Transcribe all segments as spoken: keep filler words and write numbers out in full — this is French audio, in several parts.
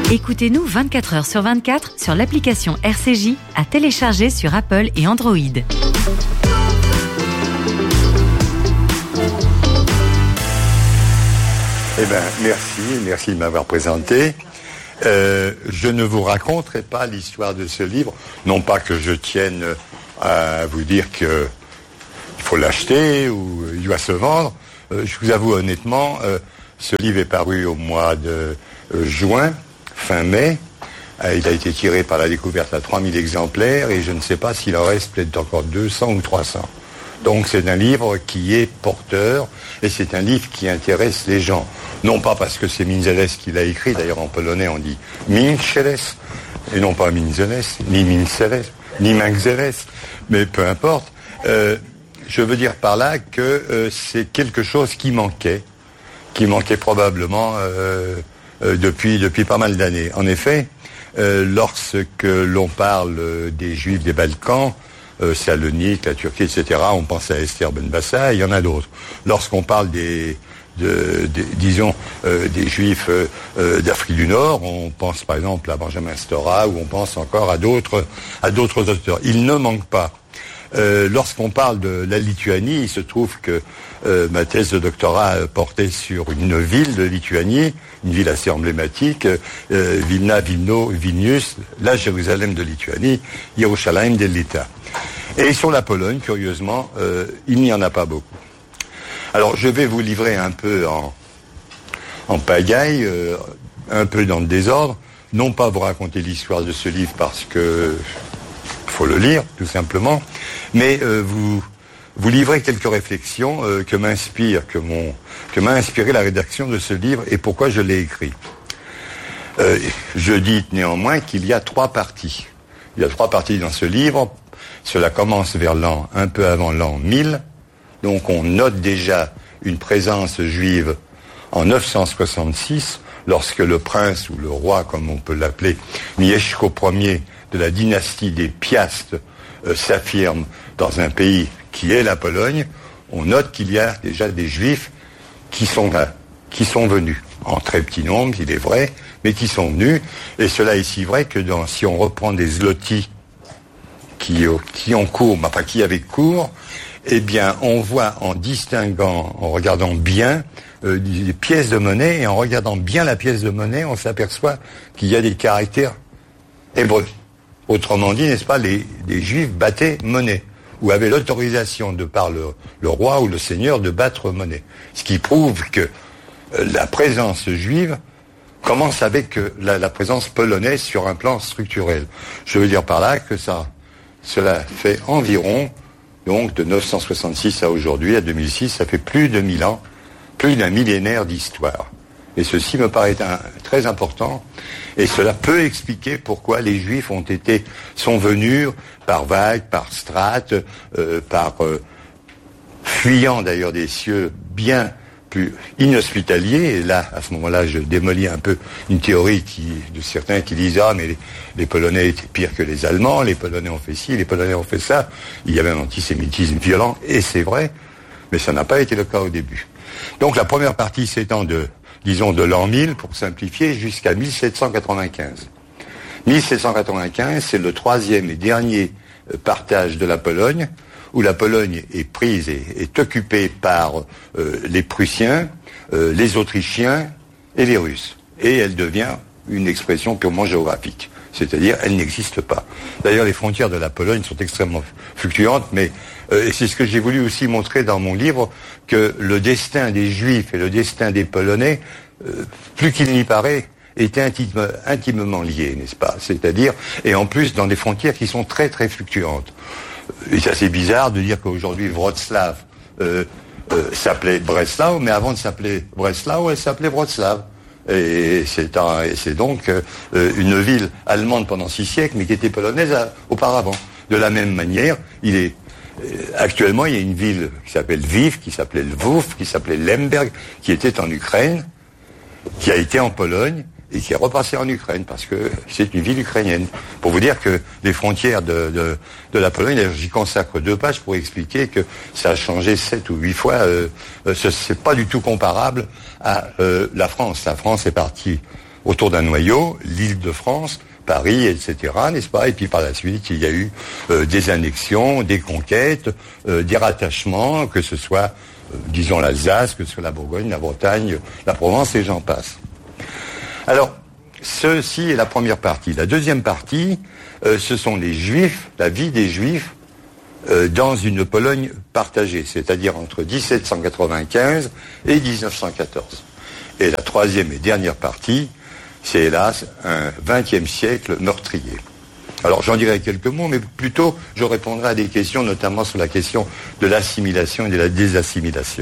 Écoutez-nous vingt-quatre heures sur vingt-quatre sur l'application R C J à télécharger sur Apple et Android. Eh bien, merci, merci de m'avoir présenté. Euh, je ne vous raconterai pas l'histoire de ce livre, non pas que je tienne à vous dire que il faut l'acheter ou il doit se vendre. Euh, je vous avoue honnêtement, euh, ce livre est paru au mois de euh, juin, fin mai. Euh, il a été tiré par la découverte à trois mille exemplaires et je ne sais pas s'il en reste peut-être encore deux cents ou trois cents. Donc c'est un livre qui est porteur et c'est un livre qui intéresse les gens. Non pas parce que c'est Minzeles qui l'a écrit, d'ailleurs en polonais on dit Minzeles, et non pas Minzeles, ni Minzeles, ni Minzeles, mais peu importe. Euh, je veux dire par là que euh, c'est quelque chose qui manquait, qui manquait probablement euh, euh, depuis, depuis pas mal d'années. En effet, euh, lorsque l'on parle des Juifs des Balkans, Euh, Salonique, la Turquie, et cetera. On pense à Esther Benbassa, il y en a d'autres. Lorsqu'on parle des, de, de, disons, euh, des Juifs euh, euh, d'Afrique du Nord, on pense par exemple à Benjamin Stora, ou on pense encore à d'autres, à d'autres auteurs. Il ne manque pas. Euh, lorsqu'on parle de la Lituanie, il se trouve que euh, ma thèse de doctorat portait sur une ville de Lituanie, une ville assez emblématique, euh, Vilna, Vilno, Vilnius, la Jérusalem de Lituanie, Yerushalayim d'Elita. Et sur la Pologne, curieusement, euh, il n'y en a pas beaucoup. Alors je vais vous livrer un peu en, en pagaille, euh, un peu dans le désordre, non pas vous raconter l'histoire de ce livre parce que faut le lire, tout simplement, mais euh, vous vous livrez quelques réflexions euh, que m'inspire, que mon que m'a inspiré la rédaction de ce livre et pourquoi je l'ai écrit. Euh, je dis néanmoins qu'il y a trois parties. Il y a trois parties dans ce livre. Cela commence vers l'an, un peu avant l'an mille. Donc on note déjà une présence juive en neuf cent soixante-six, lorsque le prince, ou le roi, comme on peut l'appeler, Mieszko Ier, de la dynastie des Piast, euh, s'affirme dans un pays qui est la Pologne. On note qu'il y a déjà des Juifs qui sont là, qui sont venus, en très petit nombre, il est vrai, mais qui sont venus. Et cela est si vrai que dans, si on reprend des zlotys qui, qui ont cours, enfin qui avaient cours, eh bien, on voit en distinguant, en regardant bien euh, des pièces de monnaie, et en regardant bien la pièce de monnaie, on s'aperçoit qu'il y a des caractères hébreux. Autrement dit, n'est-ce pas, les, les Juifs battaient monnaie, ou avaient l'autorisation de par le, le roi ou le seigneur de battre monnaie. Ce qui prouve que euh, la présence juive commence avec euh, la, la présence polonaise sur un plan structurel. Je veux dire par là que ça, cela fait environ, donc de neuf cent soixante-six à aujourd'hui, à deux mille six, ça fait plus de mille ans, plus d'un millénaire d'histoire. Et ceci me paraît un, très important, et cela peut expliquer pourquoi les Juifs ont été, sont venus par vagues, par strates, euh, par euh, fuyant d'ailleurs des cieux bien plus inhospitaliers. Et là, à ce moment-là, je démolis un peu une théorie qui, de certains qui disent ah mais les, les Polonais étaient pires que les Allemands, les Polonais ont fait ci, les Polonais ont fait ça. Il y avait un antisémitisme violent, et c'est vrai, mais ça n'a pas été le cas au début. Donc la première partie s'étend de disons de l'an mille, pour simplifier, jusqu'à mille sept cent quatre-vingt-quinze. mille sept cent quatre-vingt-quinze, c'est le troisième et dernier partage de la Pologne, où la Pologne est prise et est occupée par euh, les Prussiens, euh, les Autrichiens et les Russes. Et elle devient une expression purement géographique, c'est-à-dire elle n'existe pas. D'ailleurs, les frontières de la Pologne sont extrêmement fluctuantes, mais euh, et c'est ce que j'ai voulu aussi montrer dans mon livre, que le destin des Juifs et le destin des Polonais, euh, plus qu'il n'y paraît, est intime, intimement lié, n'est-ce pas? C'est-à-dire, et en plus dans des frontières qui sont très très fluctuantes. Et c'est assez bizarre de dire qu'aujourd'hui Wrocław euh, euh, s'appelait Breslau, mais avant de s'appeler Breslau, elle s'appelait Wrocław. Et c'est, un, et c'est donc euh, une ville allemande pendant six siècles, mais qui était polonaise à, auparavant. De la même manière, il est euh, actuellement il y a une ville qui s'appelle Lviv, qui s'appelait Lwów, qui s'appelait Lemberg, qui était en Ukraine, qui a été en Pologne et qui est repassé en Ukraine parce que c'est une ville ukrainienne. Pour vous dire que les frontières de, de, de la Pologne, d'ailleurs j'y consacre deux pages pour expliquer que ça a changé sept ou huit fois. Euh, ce, c'est pas du tout comparable à euh, la France. La France est partie autour d'un noyau, l'Île-de-France, Paris, et cetera, n'est-ce pas? Et puis par la suite, il y a eu euh, des annexions, des conquêtes, euh, des rattachements, que ce soit, euh, disons, l'Alsace, que ce soit la Bourgogne, la Bretagne, la Provence, et j'en passe. Alors, ceci est la première partie. La deuxième partie, euh, ce sont les Juifs, la vie des Juifs euh, dans une Pologne partagée, c'est-à-dire entre dix-sept cent quatre-vingt-quinze et dix-neuf cent quatorze. Et la troisième et dernière partie, c'est hélas un vingtième siècle meurtrier. Alors j'en dirai quelques mots, mais plutôt je répondrai à des questions, notamment sur la question de l'assimilation et de la désassimilation.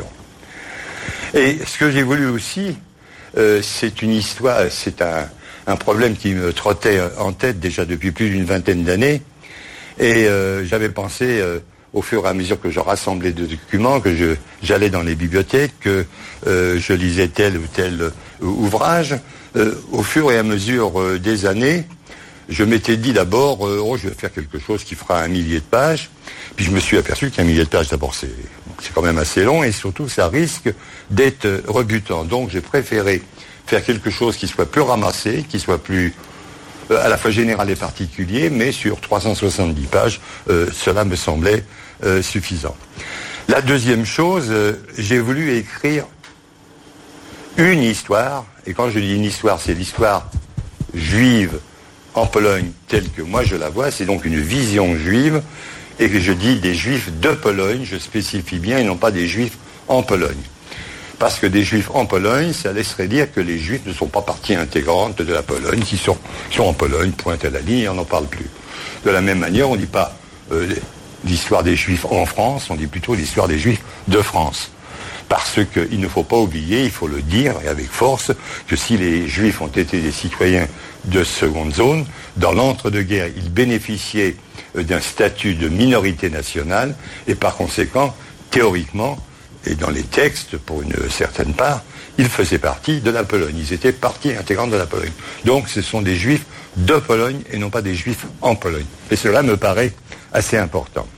Et ce que j'ai voulu aussi, euh, c'est une histoire, c'est un, un problème qui me trottait en tête déjà depuis plus d'une vingtaine d'années, et euh, j'avais pensé, euh, au fur et à mesure que je rassemblais des documents, que je, j'allais dans les bibliothèques, que euh, je lisais tel ou tel euh, ouvrage, Euh, au fur et à mesure euh, des années, je m'étais dit d'abord, euh, oh, je vais faire quelque chose qui fera un millier de pages. Puis je me suis aperçu qu'un millier de pages, d'abord, c'est, c'est quand même assez long, et surtout, ça risque d'être rebutant. Donc, j'ai préféré faire quelque chose qui soit plus ramassé, qui soit plus euh, à la fois général et particulier, mais sur trois cent soixante-dix pages, euh, cela me semblait euh, suffisant. La deuxième chose, euh, j'ai voulu écrire une histoire, et quand je dis une histoire, c'est l'histoire juive en Pologne telle que moi je la vois, c'est donc une vision juive, et que je dis des juifs de Pologne, je spécifie bien, et non pas des juifs en Pologne. Parce que des juifs en Pologne, ça laisserait dire que les juifs ne sont pas partie intégrante de la Pologne, qui sont, qui sont en Pologne, point à la ligne, et on n'en parle plus. De la même manière, on ne dit pas euh, l'histoire des juifs en France, on dit plutôt l'histoire des juifs de France. Parce qu'il ne faut pas oublier, il faut le dire, et avec force, que si les Juifs ont été des citoyens de seconde zone, dans l'entre-deux-guerres, ils bénéficiaient d'un statut de minorité nationale, et par conséquent, théoriquement, et dans les textes, pour une certaine part, ils faisaient partie de la Pologne. Ils étaient partie intégrante de la Pologne. Donc ce sont des Juifs de Pologne, et non pas des Juifs en Pologne. Et cela me paraît assez important.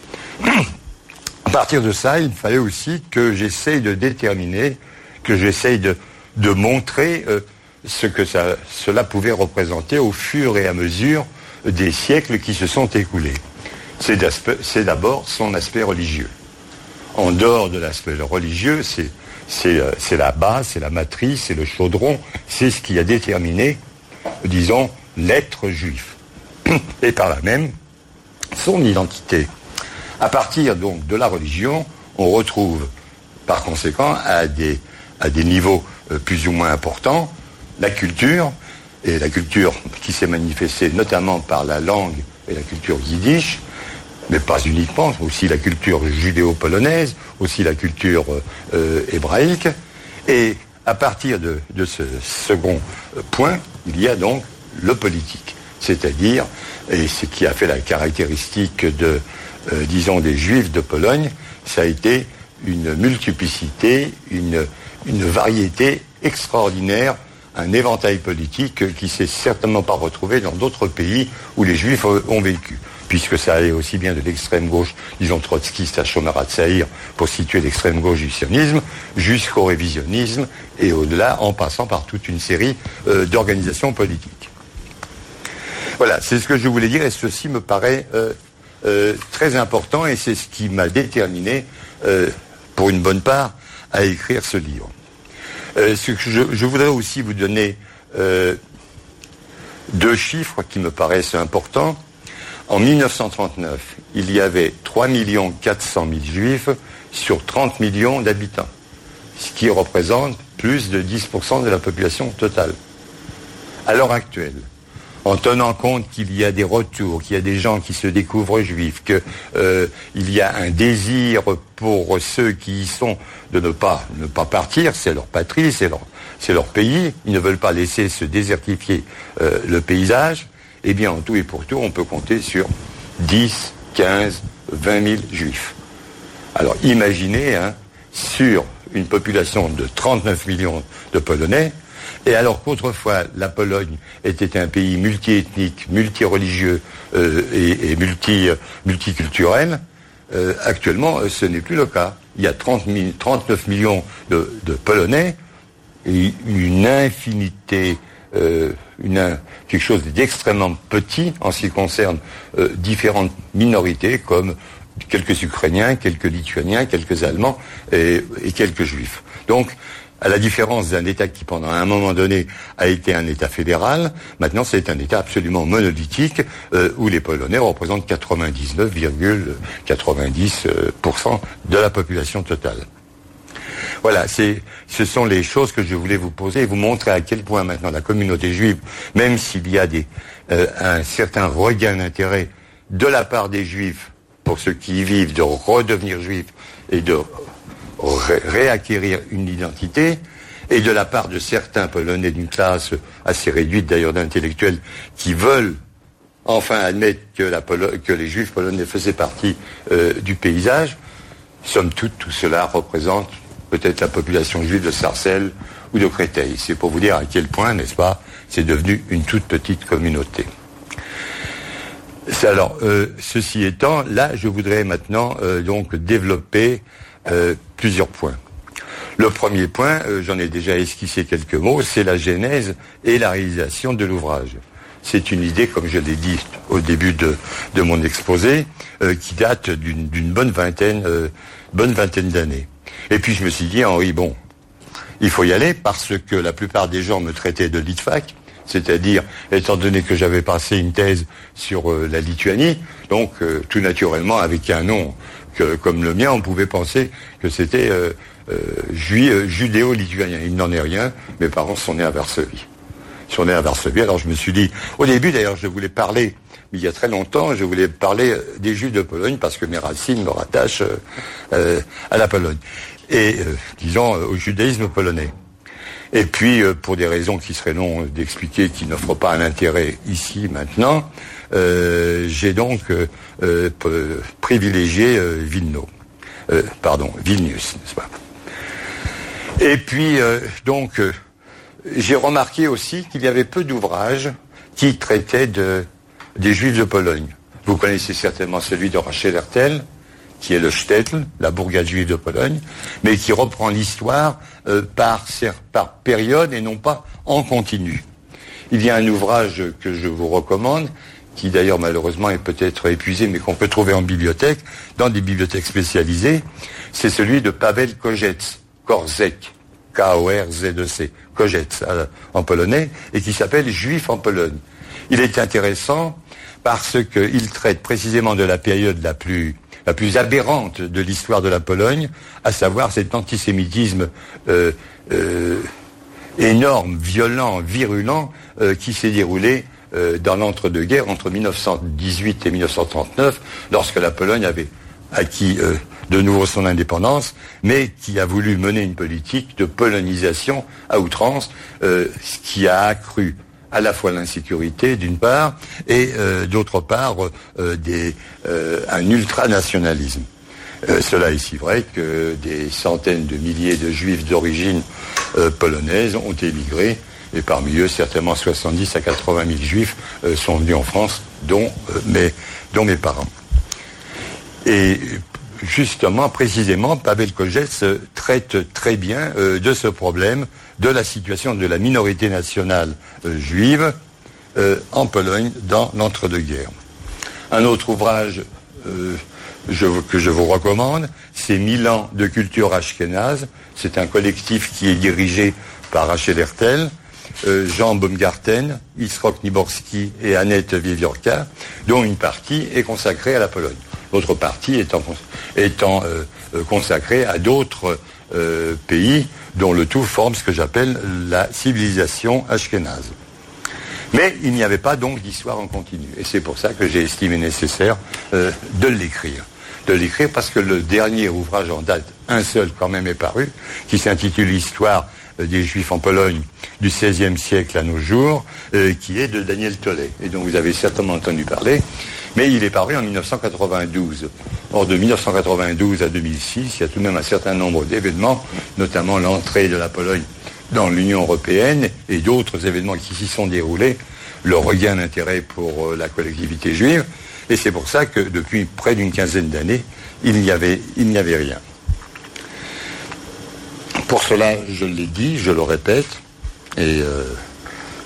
À partir de ça, il fallait aussi que j'essaye de déterminer, que j'essaye de, de montrer euh, ce que ça, cela pouvait représenter au fur et à mesure des siècles qui se sont écoulés. C'est, c'est d'abord son aspect religieux. En dehors de l'aspect religieux, c'est, c'est, euh, c'est la base, c'est la matrice, c'est le chaudron, c'est ce qui a déterminé, disons, l'être juif. Et par là même, son identité. À partir donc de la religion, on retrouve par conséquent à des, à des niveaux euh, plus ou moins importants la culture, et la culture qui s'est manifestée notamment par la langue et la culture yiddish, mais pas uniquement, aussi la culture judéo-polonaise, aussi la culture euh, hébraïque. Et à partir de, de ce second point, il y a donc le politique, c'est-à-dire, et ce qui a fait la caractéristique de Euh, disons, des Juifs de Pologne, ça a été une multiplicité, une, une variété extraordinaire, un éventail politique qui s'est certainement pas retrouvé dans d'autres pays où les Juifs ont vécu. Puisque ça allait aussi bien de l'extrême gauche, disons trotskiste à Shomer HaTzaïr, pour situer l'extrême gauche du sionisme, jusqu'au révisionnisme, et au-delà, en passant par toute une série euh, d'organisations politiques. Voilà, c'est ce que je voulais dire, et ceci me paraît euh, Euh, très important, et c'est ce qui m'a déterminé, euh, pour une bonne part, à écrire ce livre. Euh, ce que je, je voudrais aussi vous donner euh, deux chiffres qui me paraissent importants. En mille neuf cent trente-neuf, il y avait trois millions quatre cent mille juifs sur trente millions d'habitants, ce qui représente plus de dix pour cent de la population totale. À l'heure actuelle, en tenant compte qu'il y a des retours, qu'il y a des gens qui se découvrent juifs, qu'il euh, y a un désir pour ceux qui y sont de ne pas, ne pas partir, c'est leur patrie, c'est leur, c'est leur pays, ils ne veulent pas laisser se désertifier euh, le paysage, eh bien en tout et pour tout, on peut compter sur dix, quinze, vingt mille juifs. Alors imaginez, hein, sur une population de trente-neuf millions de Polonais, et alors qu'autrefois la Pologne était un pays multiethnique, multireligieux euh, et, et multi, euh, multiculturel, euh, actuellement euh, ce n'est plus le cas. Il y a trente trente-neuf millions de, de Polonais et une infinité euh, une, quelque chose d'extrêmement petit en ce qui concerne euh, différentes minorités comme quelques Ukrainiens, quelques Lituaniens, quelques Allemands et, et quelques Juifs. Donc, à la différence d'un État qui, pendant un moment donné, a été un État fédéral, maintenant c'est un État absolument monolithique euh, où les Polonais représentent quatre-vingt-dix-neuf virgule quatre-vingt-dix pour cent de la population totale. Voilà, c'est, ce sont les choses que je voulais vous poser et vous montrer à quel point maintenant la communauté juive, même s'il y a des, euh, un certain regain d'intérêt de la part des Juifs, pour ceux qui y vivent, de redevenir juifs et de ré- réacquérir une identité, et de la part de certains Polonais d'une classe assez réduite d'ailleurs d'intellectuels qui veulent enfin admettre que, la Polo- que les Juifs polonais faisaient partie euh, du paysage. Somme toute, tout cela représente peut-être la population juive de Sarcelles ou de Créteil. C'est pour vous dire à quel point, n'est-ce pas, c'est devenu une toute petite communauté. Alors, euh, ceci étant, là, je voudrais maintenant euh, donc développer euh, plusieurs points. Le premier point, euh, j'en ai déjà esquissé quelques mots, c'est la genèse et la réalisation de l'ouvrage. C'est une idée, comme je l'ai dit au début de, de mon exposé, euh, qui date d'une, d'une bonne vingtaine, euh, bonne vingtaine d'années. Et puis je me suis dit, Henri, bon, il faut y aller parce que la plupart des gens me traitaient de Litvac, c'est-à-dire, étant donné que j'avais passé une thèse sur euh, la Lituanie, donc euh, tout naturellement, avec un nom que, comme le mien, on pouvait penser que c'était euh, euh, juif, euh, judéo-lituanien. Il n'en est rien, mes parents sont nés à Varsovie. Ils sont nés à Varsovie, alors je me suis dit, au début d'ailleurs, je voulais parler, mais il y a très longtemps, je voulais parler des Juifs de Pologne, parce que mes racines me rattachent euh, euh, à la Pologne, et euh, disons euh, au judaïsme polonais. Et puis, euh, pour des raisons qui seraient longues d'expliquer, qui n'offrent pas un intérêt ici, maintenant, euh, j'ai donc euh, euh, p- privilégié euh, Vilno. Euh, pardon, Vilnius, n'est-ce pas? Et puis, euh, donc, euh, j'ai remarqué aussi qu'il y avait peu d'ouvrages qui traitaient de, des Juifs de Pologne. Vous connaissez certainement celui de Rachel Hertel, qui est le Shtetl, la bourgade juive de Pologne, mais qui reprend l'histoire euh, par, par période et non pas en continu. Il y a un ouvrage que je vous recommande, qui d'ailleurs malheureusement est peut-être épuisé, mais qu'on peut trouver en bibliothèque, dans des bibliothèques spécialisées, c'est celui de Paweł Korzec, Korzec, K O R Z E C, Korzec en polonais, et qui s'appelle Juifs en Pologne. Il est intéressant parce qu'il traite précisément de la période la plus la plus aberrante de l'histoire de la Pologne, à savoir cet antisémitisme euh, euh, énorme, violent, virulent, euh, qui s'est déroulé euh, dans l'entre-deux-guerres, entre mille neuf cent dix-huit et mille neuf cent trente-neuf, lorsque la Pologne avait acquis euh, de nouveau son indépendance, mais qui a voulu mener une politique de polonisation à outrance, euh, ce qui a accru à la fois l'insécurité d'une part et euh, d'autre part euh, des, euh, un ultranationalisme. Euh, cela est si vrai que des centaines de milliers de juifs d'origine euh, polonaise ont émigré, et parmi eux certainement soixante-dix à quatre-vingt mille juifs euh, sont venus en France, dont, euh, mes, dont mes parents. Et justement, précisément, Paweł Korzec traite très bien euh, de ce problème, de la situation de la minorité nationale euh, juive euh, en Pologne dans l'entre-deux-guerres. Un autre ouvrage euh, je, que je vous recommande, c'est Mille ans de culture ashkénaze. C'est un collectif qui est dirigé par Rachel Hertel, euh, Jean Baumgarten, Isrok Niborski et Annette Wiewiórka, dont une partie est consacrée à la Pologne. L'autre partie étant, étant euh, consacrée à d'autres euh, pays, dont le tout forme ce que j'appelle la civilisation ashkénaze. Mais il n'y avait pas donc d'histoire en continu. Et c'est pour ça que j'ai estimé nécessaire euh, de l'écrire. De l'écrire parce que le dernier ouvrage en date, un seul quand même est paru, qui s'intitule Histoire des Juifs en Pologne du seizième siècle à nos jours, euh, qui est de Daniel Tollet, et dont vous avez certainement entendu parler, mais il est paru en mille neuf cent quatre-vingt-douze. Or, de mille neuf cent quatre-vingt-douze à deux mille six, il y a tout de même un certain nombre d'événements, notamment l'entrée de la Pologne dans l'Union européenne et d'autres événements qui s'y sont déroulés, le regain d'intérêt pour euh, la collectivité juive, et c'est pour ça que depuis près d'une quinzaine d'années, il n'y avait, il n'y avait rien. Pour cela, je l'ai dit, je le répète, et euh,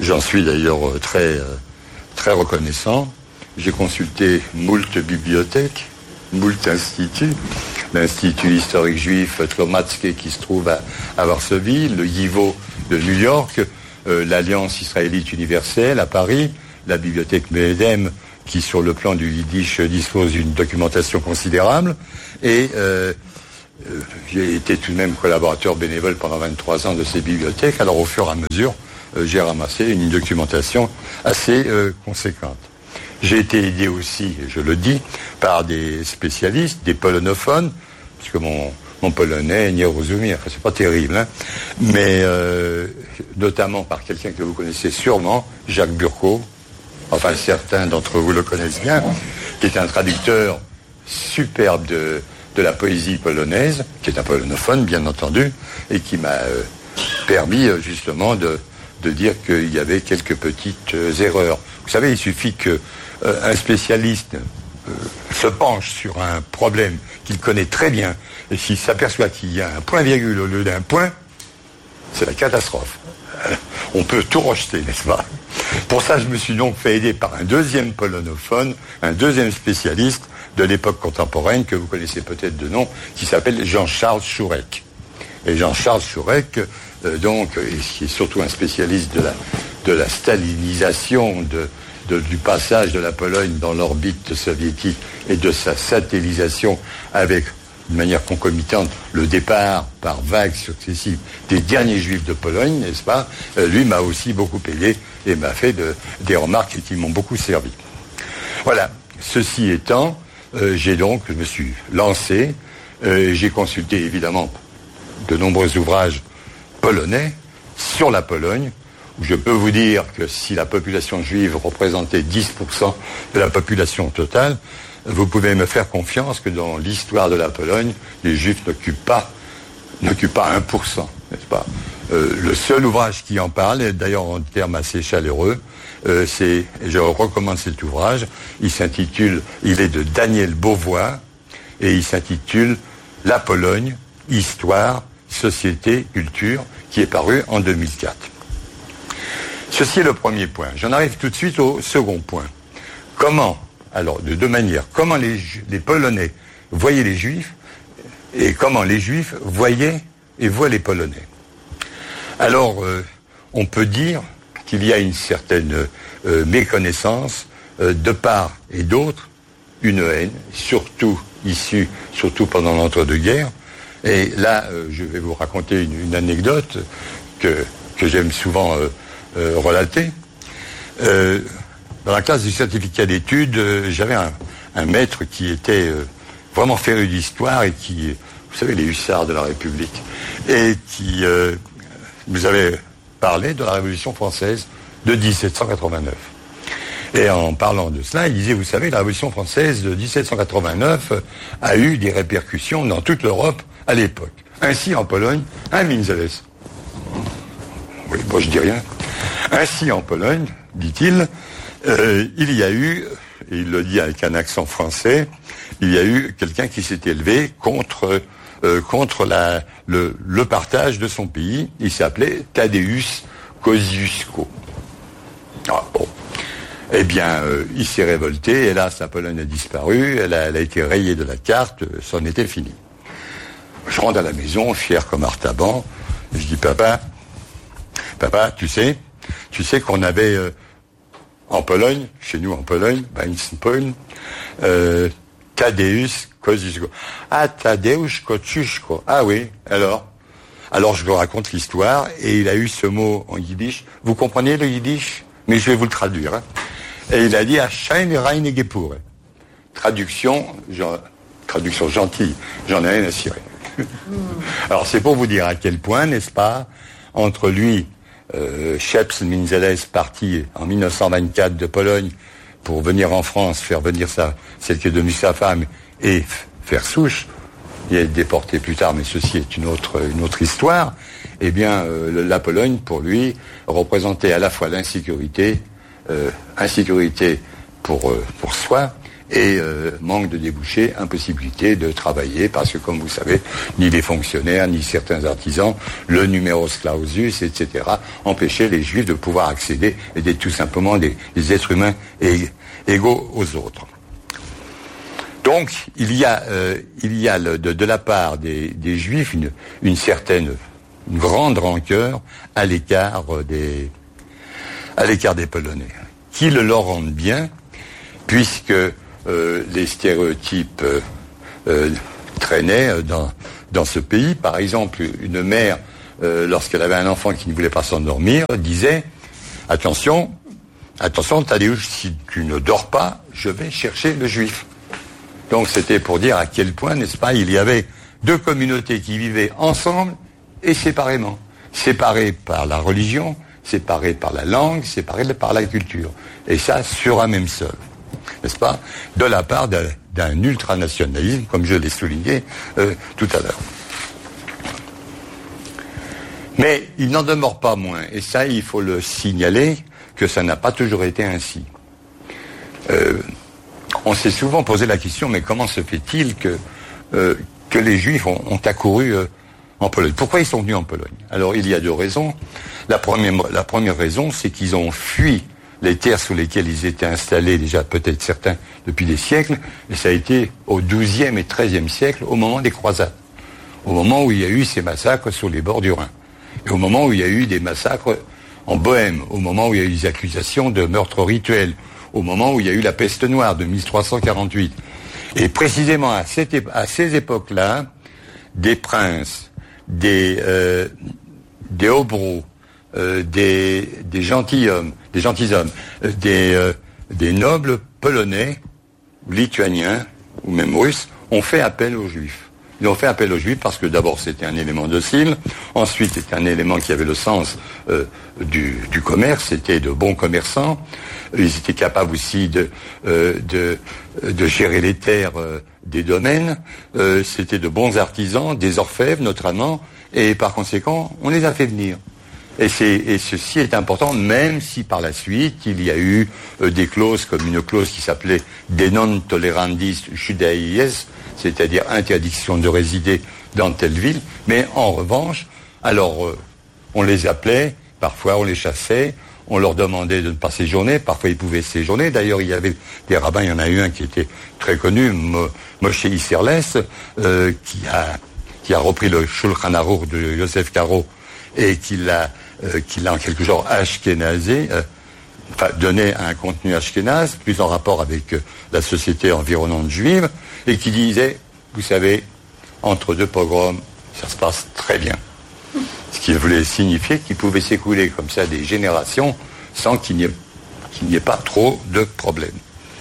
J'en suis d'ailleurs très, très reconnaissant. J'ai consulté moult bibliothèques, moult instituts. L'Institut historique juif Tlomatzke qui se trouve à, à Varsovie, le YIVO de New York, euh, l'Alliance israélite universelle à Paris, la bibliothèque Me'edem qui sur le plan du yiddish dispose d'une documentation considérable et euh, euh, j'ai été tout de même collaborateur bénévole pendant vingt-trois ans de ces bibliothèques. Alors au fur et à mesure, euh, j'ai ramassé une documentation assez euh, conséquente. J'ai été aidé aussi, je le dis, par des spécialistes, des polonophones, parce que mon, mon polonais, nie rozumie, enfin c'est pas terrible, hein, mais euh, notamment par quelqu'un que vous connaissez sûrement, Jacques Burko, enfin certains d'entre vous le connaissent bien, qui est un traducteur superbe de, de la poésie polonaise, qui est un polonophone bien entendu, et qui m'a euh, permis euh, justement de, de dire qu'il y avait quelques petites euh, erreurs. Vous savez, il suffit que Euh, un spécialiste euh, se penche sur un problème qu'il connaît très bien et s'il s'aperçoit qu'il y a un point-virgule au lieu d'un point, c'est la catastrophe. Euh, on peut tout rejeter, n'est-ce pas? Pour ça, je me suis donc fait aider par un deuxième polonophone, un deuxième spécialiste de l'époque contemporaine que vous connaissez peut-être de nom, qui s'appelle Jean-Charles Chourek. Et Jean-Charles Chourek, euh, donc, et qui est surtout un spécialiste de la, de la stalinisation de De, du passage de la Pologne dans l'orbite soviétique et de sa satellisation avec, de manière concomitante, le départ par vagues successives des derniers juifs de Pologne, n'est-ce pas? euh, Lui m'a aussi beaucoup aidé et m'a fait de, des remarques qui m'ont beaucoup servi. Voilà. Ceci étant, euh, j'ai donc, je me suis lancé, euh, j'ai consulté évidemment de nombreux ouvrages polonais sur la Pologne. Je peux vous dire que si la population juive représentait dix pour cent de la population totale, vous pouvez me faire confiance que dans l'histoire de la Pologne, les juifs n'occupent pas, n'occupent pas un pour cent, n'est-ce pas? Euh, le seul ouvrage qui en parle, et d'ailleurs en termes assez chaleureux, euh, c'est, et je recommande cet ouvrage, il s'intitule, il est de Daniel Beauvois, et il s'intitule La Pologne, Histoire, Société, Culture, qui est paru en deux mille quatre. Ceci est le premier point. J'en arrive tout de suite au second point. Comment, alors de deux manières, comment les, les Polonais voyaient les Juifs et comment les Juifs voyaient et voient les Polonais. Alors, euh, on peut dire qu'il y a une certaine euh, méconnaissance euh, de part et d'autre, une haine, surtout issue, surtout pendant l'entre-deux-guerres. Et là, euh, je vais vous raconter une, une anecdote que, que j'aime souvent euh, Euh, relaté. Euh, dans la classe du certificat d'études, euh, j'avais un, un maître qui était euh, vraiment féru d'histoire et qui, vous savez, les hussards de la République, et qui euh, nous avait parlé de la Révolution française de dix-sept cent quatre-vingt-neuf. Et en parlant de cela, il disait, vous savez, la Révolution française de dix-sept cent quatre-vingt-neuf a eu des répercussions dans toute l'Europe à l'époque. Ainsi, en Pologne, un Minzeles. Oui, moi je dis rien. Ainsi, en Pologne, dit-il, euh, il y a eu, et il le dit avec un accent français, il y a eu quelqu'un qui s'est élevé contre, euh, contre la, le, le partage de son pays. Il s'appelait Tadeusz Kosciuszko. Ah, bon. Eh bien, euh, il s'est révolté, et là, sa Pologne a disparu, elle a, elle a été rayée de la carte, c'en était fini. Je rentre à la maison, fier comme Artaban, je dis, papa, papa, tu sais, Tu sais qu'on avait euh, en Pologne, chez nous en Pologne, Bainspoln, euh, Tadeusz Kosciuszko. Ah, Tadeusz Kosciuszko. Ah oui, alors Alors je vous raconte l'histoire, et il a eu ce mot en yiddish. Vous comprenez le yiddish? Mais je vais vous le traduire. Hein. Et il a dit « Schein reine gepure ». Traduction, genre, traduction gentille, j'en ai rien à cirer. Alors c'est pour vous dire à quel point, n'est-ce pas, entre lui... Euh, Sheps Minzeles parti en mille neuf cent vingt-quatre de Pologne pour venir en France, faire venir sa, celle qui est devenue sa femme et f- faire souche, il est déporté plus tard, mais ceci est une autre, une autre histoire. Eh bien, euh, la Pologne, pour lui, représentait à la fois l'insécurité, euh, insécurité pour, euh, pour soi, et euh, manque de débouchés, impossibilité de travailler, parce que comme vous savez, ni les fonctionnaires, ni certains artisans, le numerus clausus, et cetera, empêchaient les Juifs de pouvoir accéder et d'être tout simplement des, des êtres humains ég- égaux aux autres. Donc, il y a, euh, il y a le, de, de la part des, des Juifs une, une certaine, une grande rancœur à l'écart des, à l'écart des Polonais, qui le leur rendent bien, puisque euh, les stéréotypes euh, euh, traînaient dans, dans ce pays. Par exemple, une mère, euh, lorsqu'elle avait un enfant qui ne voulait pas s'endormir, disait « Attention, attention, Tadeusz, si tu ne dors pas, je vais chercher le Juif. » Donc c'était pour dire à quel point, n'est-ce pas, il y avait deux communautés qui vivaient ensemble et séparément. Séparées par la religion, séparées par la langue, séparées par la culture. Et ça, sur un même sol. N'est-ce pas? De la part d'un, d'un ultranationalisme, comme je l'ai souligné euh, tout à l'heure. Mais il n'en demeure pas moins, et ça, il faut le signaler, que ça n'a pas toujours été ainsi. Euh, On s'est souvent posé la question, mais comment se fait-il que, euh, que les Juifs ont, ont accouru euh, en Pologne? Pourquoi ils sont venus en Pologne? Alors, il y a deux raisons. La première, la première raison, c'est qu'ils ont fui les terres sous lesquelles ils étaient installés, déjà peut-être certains depuis des siècles, et ça a été au douzième et treizième siècle, au moment des croisades, au moment où il y a eu ces massacres sur les bords du Rhin, et au moment où il y a eu des massacres en Bohème, au moment où il y a eu des accusations de meurtres rituels, au moment où il y a eu la peste noire de mille trois cent quarante-huit. Et précisément à, cette, à ces époques-là, des princes, des, euh, des hobereaux, euh, des, des gentilshommes, des gentilshommes, euh, des, euh, des nobles polonais, lituaniens ou même russes, ont fait appel aux Juifs. Ils ont fait appel aux Juifs parce que d'abord c'était un élément docile, ensuite c'était un élément qui avait le sens euh, du, du commerce, c'était de bons commerçants, ils étaient capables aussi de, euh, de, de gérer les terres euh, des domaines, euh, c'était de bons artisans, des orfèvres notamment, et par conséquent on les a fait venir. Et, c'est, et ceci est important, même si par la suite il y a eu euh, des clauses comme une clause qui s'appelait « De non tolerandis Judaeis », c'est-à-dire interdiction de résider dans telle ville, mais en revanche, alors euh, on les appelait, parfois on les chassait, on leur demandait de ne pas séjourner, parfois ils pouvaient séjourner. D'ailleurs, il y avait des rabbins, il y en a eu un qui était très connu, Mo, Moshe Isserles, euh, qui a qui a repris le Shulchan Aruch de Yosef Karo et qui l'a euh, qui l'a en quelque sorte ashkénazé, euh, enfin donné un contenu ashkénaze, plus en rapport avec euh, la société environnante juive, et qui disait, vous savez, entre deux pogroms, ça se passe très bien. Ce qui voulait signifier qu'il pouvait s'écouler comme ça des générations sans qu'il n'y ait, qu'il n'y ait pas trop de problèmes.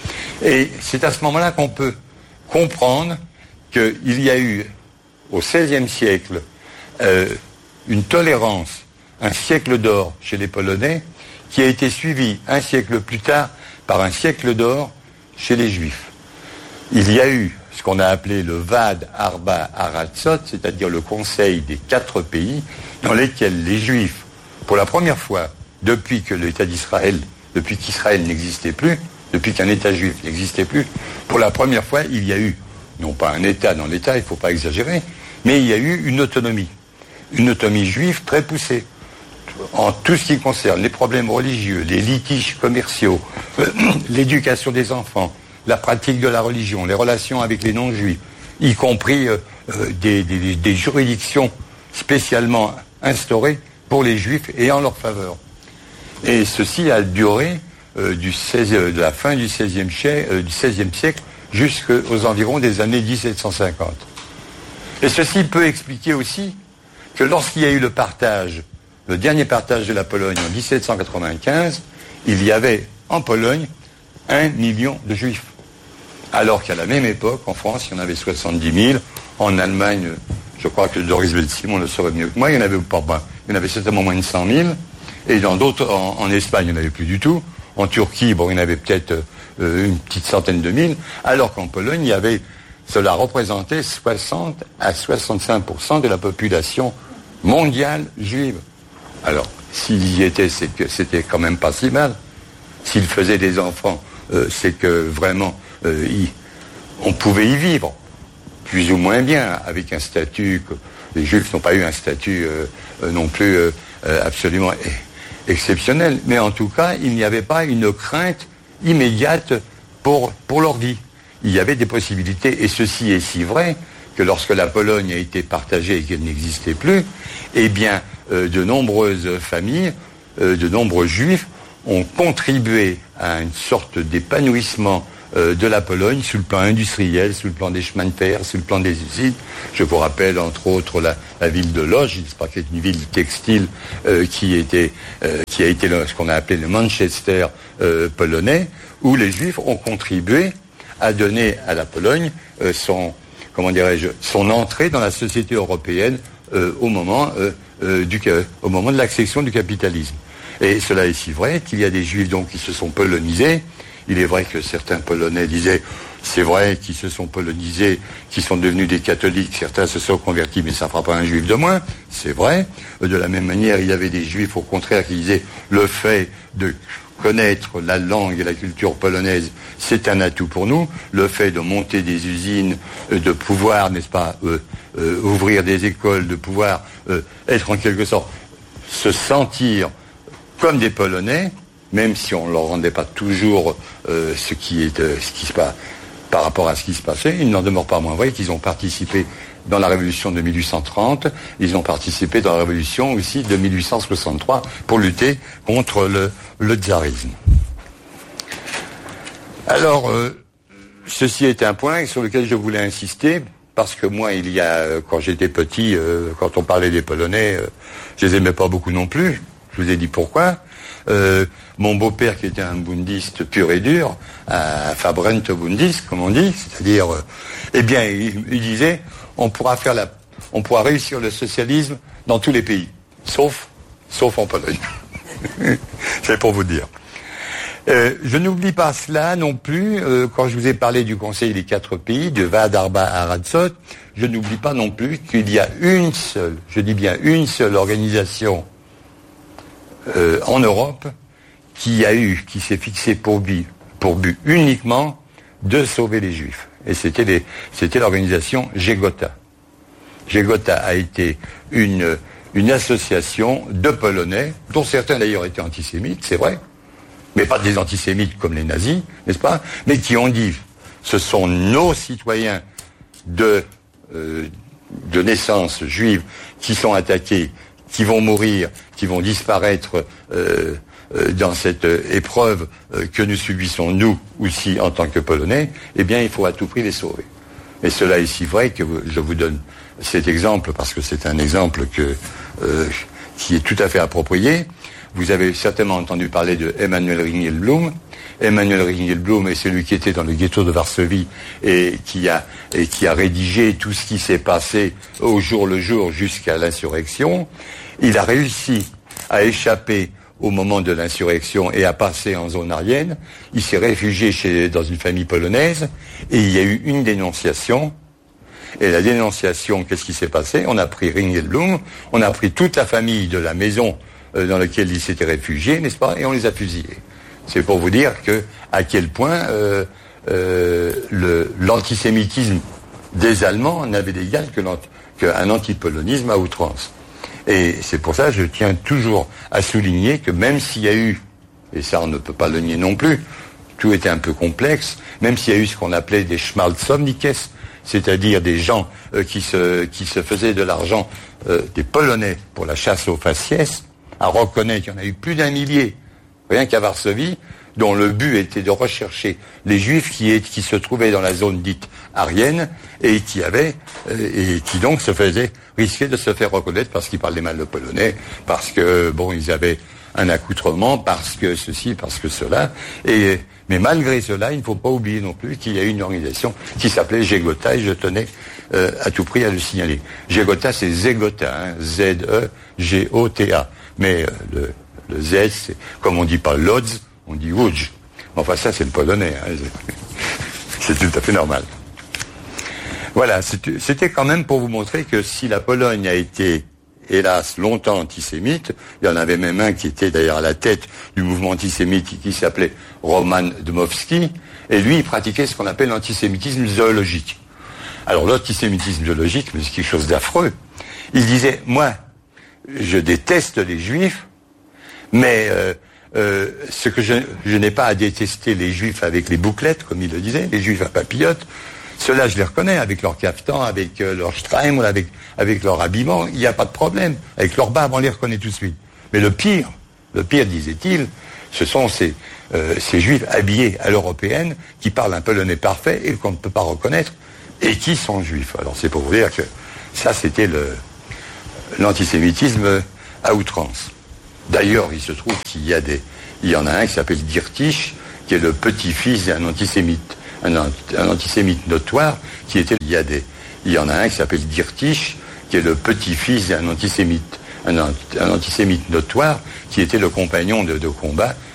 Et c'est à ce moment-là qu'on peut comprendre qu'il y a eu, au seizième siècle, euh, une tolérance, un siècle d'or chez les Polonais, qui a été suivi un siècle plus tard par un siècle d'or chez les Juifs. Il y a eu ce qu'on a appelé le Vad Arba Aratzot, c'est-à-dire le conseil des quatre pays, dans lesquels les Juifs, pour la première fois, depuis que l'État d'Israël, depuis qu'Israël n'existait plus, depuis qu'un État juif n'existait plus, pour la première fois, il y a eu, non pas un État dans l'État, il ne faut pas exagérer, mais il y a eu une autonomie, une autonomie juive très poussée, en tout ce qui concerne les problèmes religieux, les litiges commerciaux, euh, l'éducation des enfants, la pratique de la religion, les relations avec les non-juifs, y compris euh, des, des, des juridictions spécialement instaurées pour les juifs et en leur faveur. Et ceci a duré euh, du seize, de la fin du seizième siècle, euh, du seizième siècle jusqu'aux environs des années dix-sept cent cinquante. Et ceci peut expliquer aussi que lorsqu'il y a eu le partage, le dernier partage de la Pologne en dix-sept cent quatre-vingt-quinze, il y avait en Pologne un million de juifs. Alors qu'à la même époque, en France, il y en avait soixante-dix mille. En Allemagne, je crois que Doris Belsimon le saurait mieux que moi, il y en avait pas moins. Il y en avait certainement moins de cent mille. Et dans d'autres, en, en Espagne, il n'y en avait plus du tout. En Turquie, bon, il y en avait peut-être euh, une petite centaine de mille. Alors qu'en Pologne, il y avait, cela représentait soixante à soixante-cinq pour cent de la population mondiale juive. Alors, s'il y était, c'est que c'était quand même pas si mal. S'il faisait des enfants, euh, c'est que vraiment euh, y, on pouvait y vivre, plus ou moins bien, avec un statut, que les Juifs n'ont pas eu un statut euh, euh, non plus euh, euh, absolument e- exceptionnel, mais en tout cas, il n'y avait pas une crainte immédiate pour, pour leur vie. Il y avait des possibilités, et ceci est si vrai que lorsque la Pologne a été partagée et qu'elle n'existait plus, eh bien, euh, de nombreuses familles, euh, de nombreux Juifs ont contribué à une sorte d'épanouissement euh, de la Pologne sous le plan industriel, sous le plan des chemins de fer, sous le plan des usines. Je vous rappelle, entre autres, la, la ville de Lodz, qui est une ville textile euh, qui, était, euh, qui a été le, ce qu'on a appelé le Manchester euh, polonais, où les Juifs ont contribué à donner à la Pologne euh, son, comment dirais-je, son entrée dans la société européenne euh, au moment, euh, euh, du, euh, au moment de l'accession du capitalisme. Et cela est si vrai qu'il y a des Juifs donc qui se sont polonisés. Il est vrai que certains Polonais disaient, c'est vrai qu'ils se sont polonisés, qu'ils sont devenus des catholiques, certains se sont convertis, mais ça ne fera pas un Juif de moins, c'est vrai. De la même manière, il y avait des Juifs au contraire qui disaient, le fait de connaître la langue et la culture polonaise, c'est un atout pour nous. Le fait de monter des usines, de pouvoir, n'est-ce pas, euh, euh, ouvrir des écoles, de pouvoir euh, être en quelque sorte, se sentir comme des Polonais, même si on ne leur rendait pas toujours euh, ce qui est, euh, ce qui se passe par rapport à ce qui se passait, il n'en demeure pas moins vrai qu'ils ont participé dans la révolution de mille huit cent trente, ils ont participé dans la révolution aussi de mille huit cent soixante-trois pour lutter contre le, le tsarisme. Alors, euh, ceci est un point sur lequel je voulais insister, parce que moi, il y a, quand j'étais petit, euh, quand on parlait des Polonais, euh, je les aimais pas beaucoup non plus. Je vous ai dit pourquoi. Euh, mon beau-père, qui était un bundiste pur et dur, un Fabrent Bundist, comme on dit, c'est-à-dire, euh, eh bien, il, il disait, on pourra faire la, on pourra réussir le socialisme dans tous les pays, sauf, sauf en Pologne. C'est pour vous dire. Euh, je n'oublie pas cela non plus, euh, quand je vous ai parlé du Conseil des quatre pays, de Vád Arba Aratsot, je n'oublie pas non plus qu'il y a une seule, je dis bien une seule organisation Euh, en Europe, qui a eu, qui s'est fixé pour but, pour but uniquement de sauver les Juifs. Et c'était les, c'était l'organisation Żegota. Żegota a été une, une association de Polonais, dont certains d'ailleurs étaient antisémites, c'est vrai, mais pas des antisémites comme les nazis, n'est-ce pas, mais qui ont dit, ce sont nos citoyens de, euh, de naissance juive qui sont attaqués, qui vont mourir, qui vont disparaître euh, euh, dans cette euh, épreuve euh, que nous subissons, nous aussi, en tant que Polonais, eh bien, il faut à tout prix les sauver. Et cela est si vrai que je vous donne cet exemple, parce que c'est un exemple que, euh, qui est tout à fait approprié. Vous avez certainement entendu parler de Emanuel Ringelblum. Emanuel Ringelblum est celui qui était dans le ghetto de Varsovie et qui a, et qui a rédigé tout ce qui s'est passé au jour le jour jusqu'à l'insurrection. Il a réussi à échapper au moment de l'insurrection et à passer en zone aryenne. Il s'est réfugié chez, dans une famille polonaise et il y a eu une dénonciation. Et la dénonciation, qu'est-ce qui s'est passé? On a pris Ringelblum, on a pris toute la famille de la maison euh, dans laquelle il s'était réfugié, n'est-ce pas? Et on les a fusillés. C'est pour vous dire que à quel point euh, euh, le, l'antisémitisme des Allemands n'avait d'égal que l'ant- qu'un antipolonisme à outrance. Et c'est pour ça que je tiens toujours à souligner que même s'il y a eu, et ça on ne peut pas le nier non plus, tout était un peu complexe, même s'il y a eu ce qu'on appelait des Schmalzomnikes, c'est-à-dire des gens euh, qui, se, qui se faisaient de l'argent, euh, des Polonais, pour la chasse aux faciès, à reconnaître qu'il y en a eu plus d'un millier, rien qu'à Varsovie, dont le but était de rechercher les Juifs qui, est, qui se trouvaient dans la zone dite aryenne et qui avaient euh, et qui donc se faisaient risquer de se faire reconnaître parce qu'ils parlaient mal le polonais, parce que bon ils avaient un accoutrement, parce que ceci, parce que cela. Et mais malgré cela, il ne faut pas oublier non plus qu'il y a une organisation qui s'appelait Żegota et je tenais euh, à tout prix à le signaler. Żegota, c'est Zegota, hein, Z E G O T A. Mais euh, le, le Z, c'est comme on dit pas Lodz, on dit Łódź. Enfin, ça, c'est le polonais. Hein. C'est tout à fait normal. Voilà, c'était quand même pour vous montrer que si la Pologne a été hélas, longtemps antisémites. Il y en avait même un qui était d'ailleurs à la tête du mouvement antisémite qui s'appelait Roman Dmowski. Et lui, il pratiquait ce qu'on appelle l'antisémitisme zoologique. Alors l'antisémitisme zoologique, mais c'est quelque chose d'affreux. Il disait, moi, je déteste les juifs, mais euh, euh, ce que je, je n'ai pas à détester les juifs avec les bouclettes, comme il le disait, les juifs à papillotes, ceux-là je les reconnais, avec leur caftan, avec euh, leur streim, avec, avec leur habillement, il n'y a pas de problème. Avec leur barbe, on les reconnaît tout de suite. Mais le pire, le pire, disait-il, ce sont ces, euh, ces juifs habillés à l'européenne qui parlent un polonais parfait et qu'on ne peut pas reconnaître et qui sont juifs. Alors c'est pour vous dire que ça c'était le, l'antisémitisme à outrance. D'ailleurs, il se trouve qu'il y a des, il y en a un qui s'appelle Dirtich, qui est le petit-fils d'un antisémite, un, un antisémite notoire, qui était, il y a des, il y en a un qui s'appelle Dirtich, qui est le petit-fils d'un antisémite, un, un antisémite notoire, qui était le compagnon de, de combat